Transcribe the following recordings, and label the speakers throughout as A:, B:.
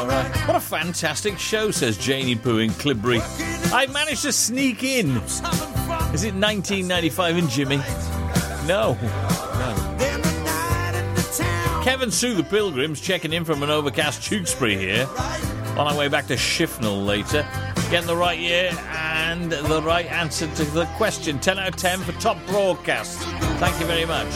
A: What a fantastic show, says Janie Poo in Clibbury. I managed to sneak in. Is it 1995 in Jimmy? No. Kevin Sue the Pilgrims checking in from an overcast Tewkesbury here. On our way back to Shifnal later. Getting the right year and the right answer to the question. 10 out of 10 for top broadcast. Thank you very much.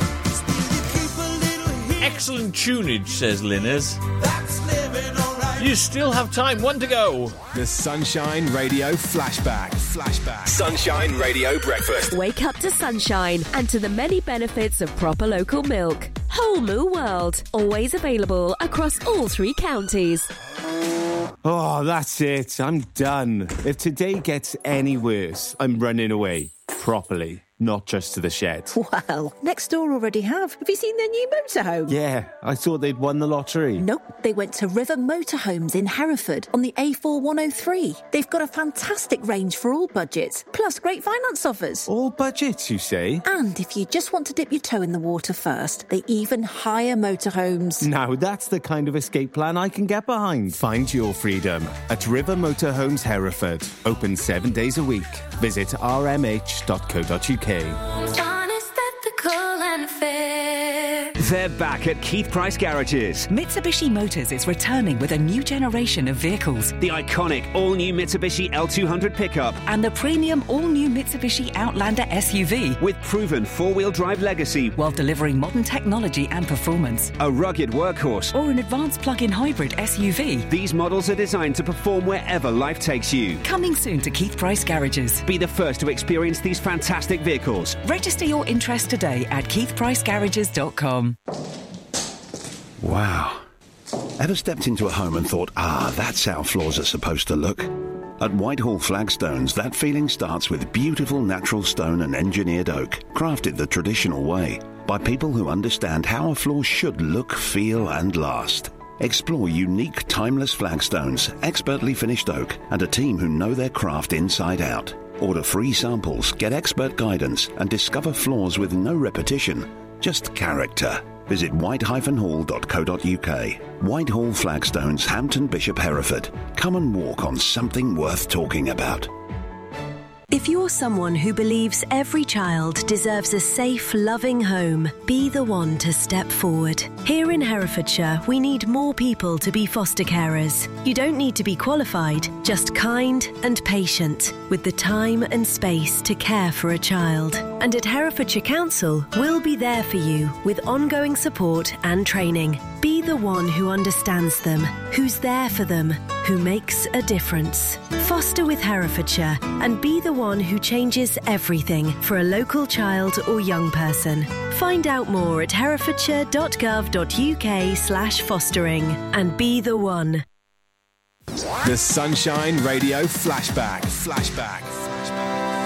A: Excellent tunage, says Linners. You still have time. One to go.
B: The Sunshine Radio Flashback.
C: Sunshine Radio Breakfast.
D: Wake up to sunshine and to the many benefits of proper local milk. Whole Moo World. Always available across all 3 counties.
B: Oh, that's it. I'm done. If today gets any worse, I'm running away. Properly. Not just to the shed.
E: Well, next door already have. Have you seen their new motorhome?
B: Yeah, I thought they'd won the lottery.
E: Nope, they went to River Motorhomes in Hereford on the A4103. They've got a fantastic range for all budgets, plus great finance offers.
B: All budgets, you say?
E: And if you just want to dip your toe in the water first, they even hire motorhomes.
B: Now that's the kind of escape plan I can get behind. Find your freedom at River Motorhomes Hereford. Open 7 days a week. Visit rmh.co.uk.
F: Honest, ethical and fair.
C: They're back at Keith Price Garages.
G: Mitsubishi Motors is returning with a new generation of vehicles.
C: The iconic all-new Mitsubishi L200 pickup.
G: And the premium all-new Mitsubishi Outlander SUV.
C: With proven four-wheel drive legacy.
G: While delivering modern technology and performance.
C: A rugged workhorse.
G: Or an advanced plug-in hybrid SUV.
C: These models are designed to perform wherever life takes you.
G: Coming soon to Keith Price Garages.
C: Be the first to experience these fantastic vehicles.
G: Register your interest today at keithpricegarages.com.
H: Wow. Ever stepped into a home and thought, that's how floors are supposed to look? At Whitehall Flagstones, that feeling starts with beautiful natural stone and engineered oak, crafted the traditional way, by people who understand how a floor should look, feel and last. Explore unique, timeless flagstones, expertly finished oak, and a team who know their craft inside out. Order free samples, get expert guidance, and discover floors with no repetition, just character. Visit white-hall.co.uk. Whitehall Flagstones, Hampton Bishop, Hereford. Come and walk on something worth talking about.
D: If you're someone who believes every child deserves a safe, loving home, be the one to step forward. Here in Herefordshire, we need more people to be foster carers. You don't need to be qualified, just kind and patient, with the time and space to care for a child. And at Herefordshire Council, we'll be there for you with ongoing support and training. Be the one who understands them, who's there for them, who makes a difference. Foster with Herefordshire and be the one who changes everything for a local child or young person. Find out more at herefordshire.gov.uk/fostering and be the one.
B: The Sunshine Radio Flashback.